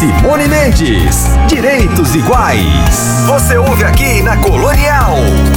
Simone Mendes, Direitos Iguais. Você ouve aqui na Colonial.